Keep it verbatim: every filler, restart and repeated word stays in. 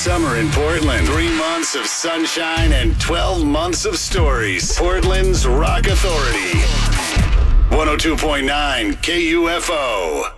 summer in Portland. Three months of sunshine and twelve months of stories. Portland's Rock Authority. one oh two point nine K U F O.